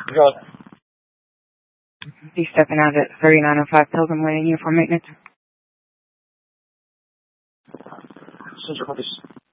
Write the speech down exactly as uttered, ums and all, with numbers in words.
Roger. Be stepping out at thirty-nine oh five Pilgrim Lane, uniform maintenance. Central Office.